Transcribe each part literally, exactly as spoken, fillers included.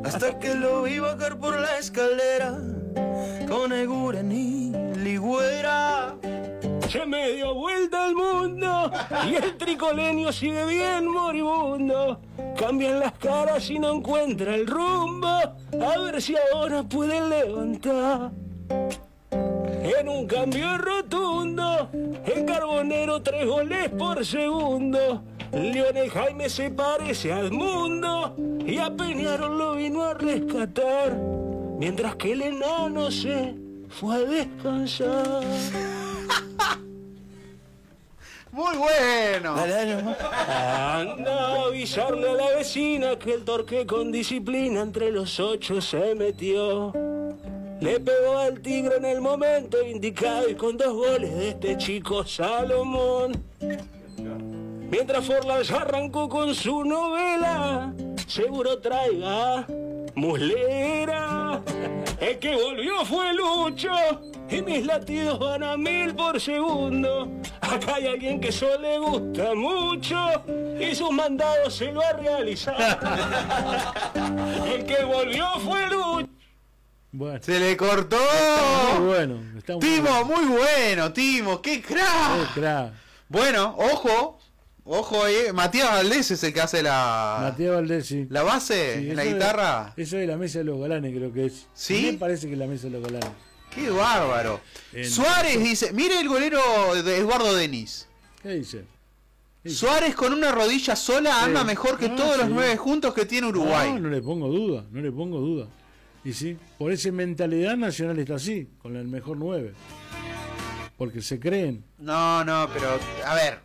hasta que lo vi bajar por la escalera con Eguren y Ligüera. Se me dio vuelta el mundo y el tricoleño sigue bien moribundo. Cambian las caras y no encuentra el rumbo. A ver si ahora pueden levantar. En un cambio rotundo, el Carbonero tres goles por segundo. Lionel Jaime se parece al mundo y a Peñarol lo vino a rescatar, mientras que el enano se fue a descansar. Muy bueno. Anda a avisarle a la vecina que el Torque con disciplina entre los ocho se metió. Le pegó al Tigre en el momento indicado y con dos goles de este chico Salomón. Mientras Forlán ya arrancó con su novela, seguro traiga muslera. El que volvió fue Lucho y mis latidos van a mil por segundo. Acá hay alguien que eso le gusta mucho y sus mandados se lo ha realizado. El que volvió fue Lucho. Bueno. Se le cortó. Está muy bueno. Está muy Timo, bueno. muy bueno, Timo. ¡Qué crack! Qué crack. Bueno, ojo. Ojo ahí. Matías Valdés es el que hace la. Matías Valdés, sí. La base Sí, en la eso guitarra. Es, eso es la mesa de los galanes, creo que es. ¿Sí? Me parece que es la mesa de los galanes. ¡Qué bárbaro! En- Suárez dice. Mire el golero de Eduardo Denis. ¿Qué dice? ¿Qué dice? Suárez con una rodilla sola anda Sí. mejor que Ah, todos los sí. nueve juntos que tiene Uruguay. No, no le pongo duda, no le pongo duda. Y sí, por esa mentalidad Nacional está así, con el mejor nueve. Porque se creen. No, no, pero a ver.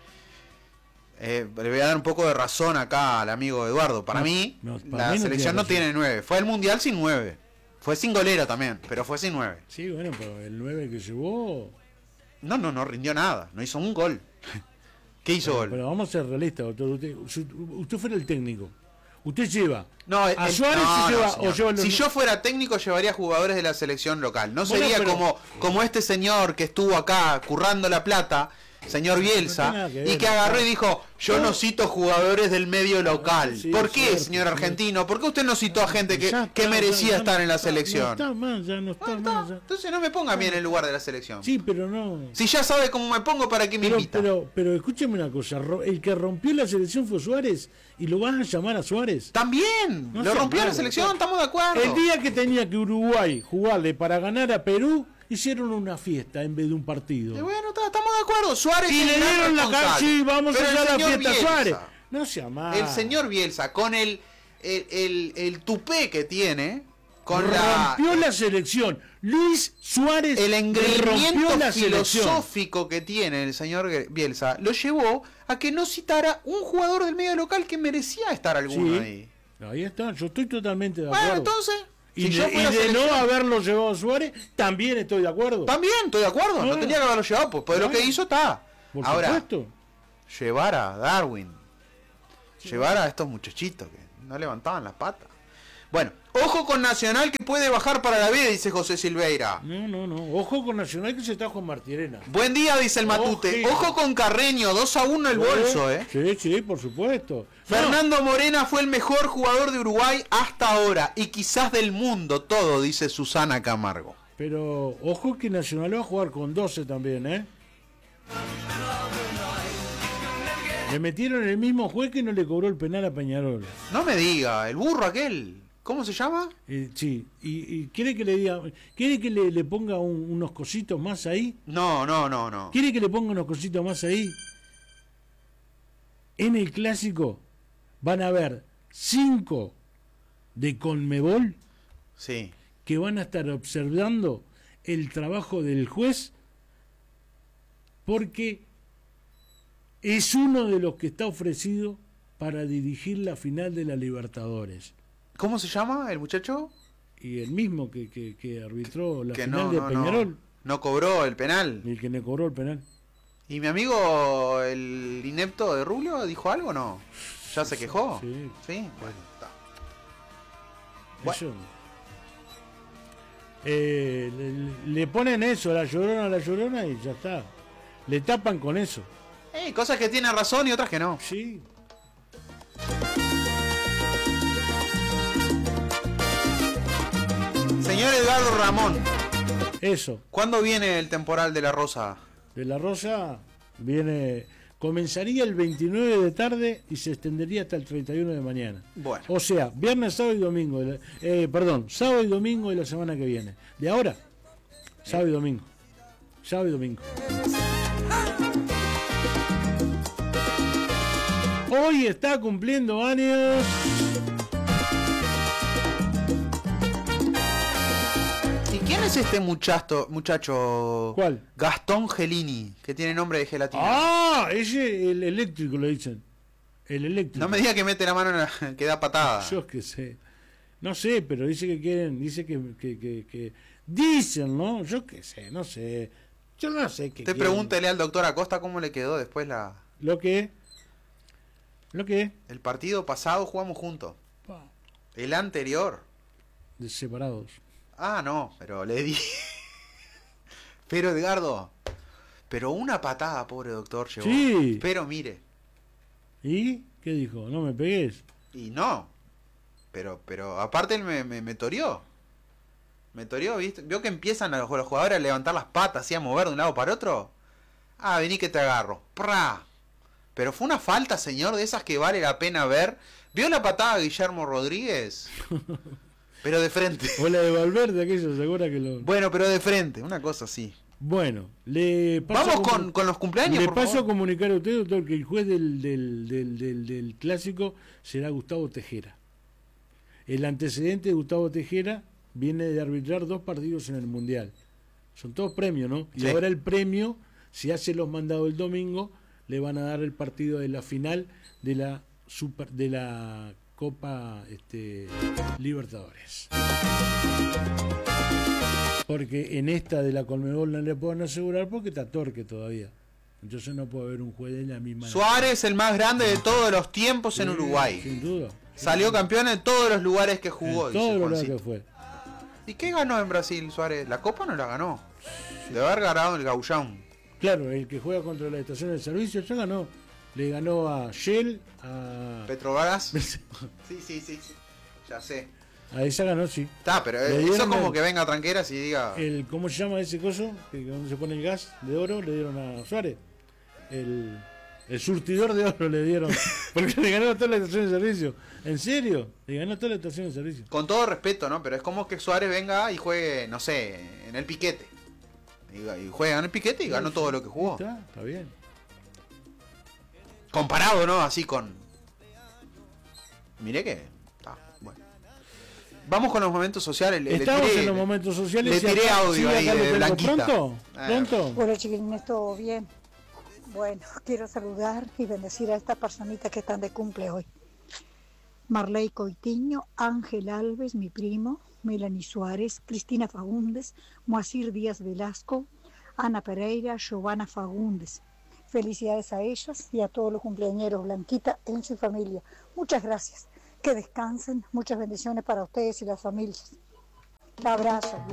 Eh, le voy a dar un poco de razón acá al amigo Eduardo. Para No, mí, no, para la mí no selección tiene no razón. tiene nueve. Fue al mundial sin nueve. Fue sin golero también, pero fue sin nueve. Sí, bueno, pero el nueve que llevó. No, no, no rindió nada. No hizo un gol. ¿Qué hizo Pero, gol? pero vamos a ser realistas, doctor. Usted, si usted fuera el técnico. Usted lleva. No, a el- Suárez no, se no, lleva. señor. o lleva los- Si yo fuera técnico, llevaría jugadores de la selección local. No Bueno, sería pero- como, como este señor que estuvo acá currando la plata, señor No tiene Bielsa, nada que y ver, que agarró no. y dijo: yo no cito jugadores del medio local. Sí, ¿Por es qué, cierto, señor sí. argentino? ¿Por qué usted no citó a gente que, Ya que está, merecía ya, ya estar no en la está, selección? No está más, ya no está Bueno, más. está. ya. Entonces no me ponga a mí en el lugar de la selección. Sí, pero no. Si ya sabe cómo me pongo, ¿para qué me Pero, invita? pero, pero escúcheme una cosa, ro- el que rompió la selección fue Suárez y lo vas a llamar a Suárez. También, No lo sea rompió la malo, selección, está- estamos de acuerdo. El día que tenía que Uruguay jugarle para ganar a Perú, hicieron una fiesta en vez de un partido. Y bueno, está- estamos de acuerdo. Suárez Y es le el gran dieron la responsable. cara, sí, vamos Pero a el hacer la señor fiesta a Bielsa, Suárez. No sea mal. El señor Bielsa, con el, el, el, el tupé que tiene, con la, rompió la selección. Luis Suárez el engreimiento rompió la selección. filosófico que tiene el señor Bielsa, lo llevó a que no citara un jugador del medio local que merecía estar alguno Sí. ahí. Ahí está, yo estoy totalmente de Bueno, acuerdo. entonces, y si de, yo y fuera de selección- no haberlo llevado a Suárez, también estoy de acuerdo. También, estoy de acuerdo, no Ah. tenía que haberlo llevado, pues, pues lo Claro. que hizo está. Por Ahora, supuesto. llevar a Darwin, llevar a estos muchachitos que no levantaban las patas. Bueno, ojo con Nacional que puede bajar para la B, dice José Silveira. No, no, no. Ojo con Nacional que se está con Martirena. Buen día, dice el Matute. Ojo. Ojo con Carreño, dos a uno el bolso, eh. Sí, sí, por supuesto. No, Fernando Morena fue el mejor jugador de Uruguay hasta ahora y quizás del mundo todo, dice Susana Camargo. pero ojo que Nacional va a jugar con doce también, ¿eh? Le metieron el mismo juez que no le cobró el penal a Peñarol. No me diga, el burro aquel, ¿cómo se llama? Eh, sí, y, y quiere que le diga, quiere que le, le ponga un- unos cositos más ahí. No, no, no, no. ¿Quiere que le ponga unos cositos más ahí? En el clásico van a haber cinco de Conmebol Sí. que van a estar observando el trabajo del juez porque es uno de los que está ofrecido para dirigir la final de la Libertadores. ¿Cómo se llama el muchacho? Y el mismo que, que, que arbitró la Que final no, de no, Peñarol, no, no cobró el penal. el que le cobró el penal. ¿Y mi amigo el inepto de Rubio dijo algo o no? ¿Ya se quejó? Sí. Sí, bueno, está. Bueno. Eso. Eh, le, le ponen eso, la llorona, la llorona y ya está. Le tapan con eso. Eh, cosas que tienen razón y otras que no. Sí. Señor Edgardo Ramón, Eso, ¿cuándo viene el temporal de la Rosa? de la Rosa viene, comenzaría el veintinueve de tarde y se extendería hasta el treinta y uno de mañana. Bueno. O sea, viernes, sábado y domingo, de la- eh, perdón, sábado y domingo de la semana que viene. De ahora, sábado y domingo. Sábado y domingo. Hoy está cumpliendo años. ¿Y quién es este muchacho, muchacho? ¿Cuál? Gastón Gelini, que tiene nombre de gelatina. Ah, ese, el eléctrico le dicen. El eléctrico. No me diga que mete la mano en la, que da patada. Yo qué sé. No sé, pero dice que quieren, dice que, que, que, que- dicen, ¿no? Yo qué sé, no sé. Yo no sé qué Usted quieren. pregúntele al doctor Acosta cómo le quedó después la Lo que lo que el partido pasado jugamos juntos. pa, El anterior. de separados. Ah, no, pero le di. Pero Edgardo, pero una patada, pobre doctor, llevó. Sí. Pero mire, ¿Y qué dijo? No me pegues. y no. Pero, pero aparte él me, me, me toreó. Me toreó, ¿viste? Vio que empiezan los, los jugadores a levantar las patas, así a mover de un lado para otro. Ah, vení que te agarro. ¡Pra! Pero fue una falta, señor, de esas que vale la pena ver. ¿Vio la patada de Guillermo Rodríguez? Pero de frente. O la de Valverde, aquello, ¿se acuerda que lo...? Bueno, pero de frente, una cosa así. Bueno, le paso Vamos a comu- con, con los cumpleaños, Le por paso a favor. comunicar a usted, doctor, que el juez del, del, del, del, del clásico será Gustavo Tejera. El antecedente de Gustavo Tejera viene de arbitrar dos partidos en el Mundial. Son todos premios, ¿no? Y Sí. ahora el premio, si hace los mandados el domingo, le van a dar el partido de la final de la super, de la Copa este, Libertadores. Porque en esta de la Conmebol no le pueden asegurar porque está Torque todavía. Entonces no puede haber un juez de la misma. Suárez, el más grande de todos los tiempos en Sí, Uruguay. Sin duda. Salió campeón en todos los lugares que En jugó. dice todo lo Juancito. que fue. ¿Y qué ganó en Brasil Suárez? ¿La Copa no la ganó? Debe haber ganado el Gauchán. Claro, el que juega contra la estación de servicio ya ganó. Le ganó a Shell, a. ¿Petrobras? Sí, sí, sí, sí. Ya sé. A esa ganó, sí. Está, pero Le eh, dieron eso como el- que venga tranqueras y diga... El, ¿Cómo se llama ese coso? Que donde se pone el gas de oro, le dieron a Suárez. El, el surtidor de oro le dieron. Porque le ganó a toda la estación de servicio. ¿En serio? Le ganó a toda la estación de servicio. Con todo respeto, ¿no? Pero es como que Suárez venga y juegue, no sé, en el piquete. Y, y juega en el piquete y ganó todo lo que jugó. Está, está bien. Comparado, ¿no? Así con... Mire que... Está, bueno. Vamos con los momentos sociales. Le- le Estamos tiré- en los momentos sociales. le y tiré acá- audio sí, ahí acá lo de tengo. Blanquita. ¿Pronto? Ah. ¿Pronto? Hola chiquilines, ¿todo bien? Bueno, quiero saludar y bendecir a estas personitas que están de cumple hoy. Marley Coitiño, Ángel Alves, mi primo, Melanie Suárez, Cristina Fagundes, Moacir Díaz Velasco, Ana Pereira, Giovanna Fagundes. Felicidades a ellas y a todos los cumpleañeros, Blanquita, en su familia. Muchas gracias. Que descansen, muchas bendiciones para ustedes y las familias. Un abrazo.